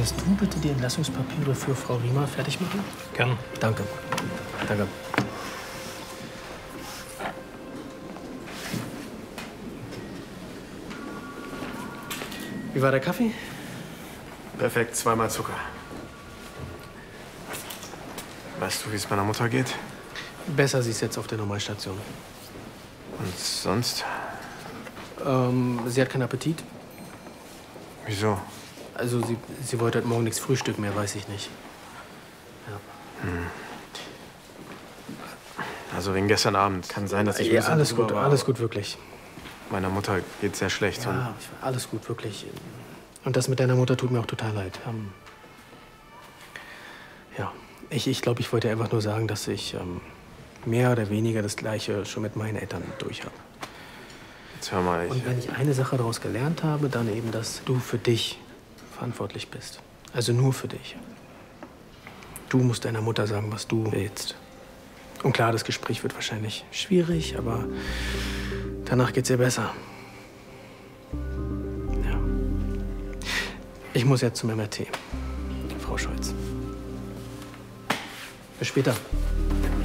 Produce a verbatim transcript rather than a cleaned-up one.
Könntest du bitte die Entlassungspapiere für Frau Riemer fertig machen? Gern. Danke. Danke. Wie war der Kaffee? Perfekt, zweimal Zucker. Weißt du, wie es meiner Mutter geht? Besser, sie ist jetzt auf der Normalstation. Und sonst? Ähm, sie hat keinen Appetit. Wieso? Also, sie, sie wollte heute Morgen nichts frühstücken mehr, weiß ich nicht. Ja. Hm. Also wegen gestern Abend. Kann sein, dass ich... Ja, alles gut, alles gut, wirklich. Meiner Mutter geht sehr schlecht. Ja, und alles gut, wirklich. Und das mit deiner Mutter tut mir auch total leid. Ähm, ja, ich, ich glaube, ich wollte einfach nur sagen, dass ich ähm, mehr oder weniger das Gleiche schon mit meinen Eltern durch habe. Jetzt hör mal, ich... Und wenn ich eine Sache daraus gelernt habe, dann eben, dass du für dich verantwortlich bist. Also nur für dich. Du musst deiner Mutter sagen, was du willst. Und klar, das Gespräch wird wahrscheinlich schwierig, aber danach geht's ihr besser. Ja. Ich muss jetzt zum M R T. Frau Scholz. Bis später.